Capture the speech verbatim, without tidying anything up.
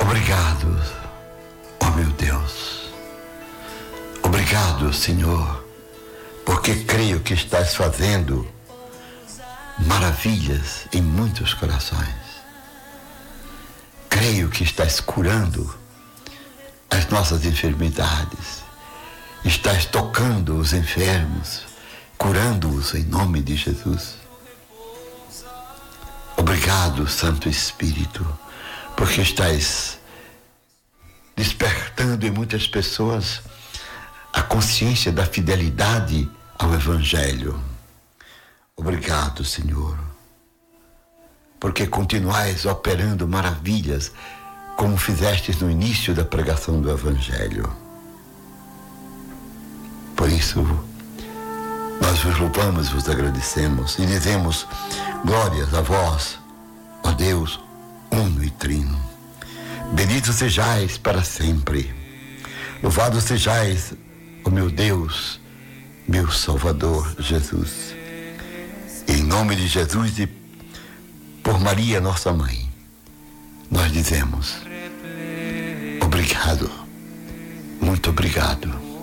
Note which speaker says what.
Speaker 1: Obrigado, ó meu Deus. Obrigado, Senhor, porque creio que estás fazendo maravilhas em muitos corações. Creio que estás curando as nossas enfermidades. Estás tocando os enfermos, curando-os em nome de Jesus. Obrigado, Santo Espírito, porque estás despertando em muitas pessoas a consciência da fidelidade ao Evangelho. Obrigado, Senhor, porque continuais operando maravilhas como fizestes no início da pregação do Evangelho. Por isso, nós vos louvamos, vos agradecemos e dizemos glórias a vós, ó Deus uno e trino. Bendito sejais para sempre. Louvado sejais, ó meu Deus, meu Salvador Jesus. Em nome de Jesus e por Maria, nossa mãe, nós dizemos obrigado, muito obrigado.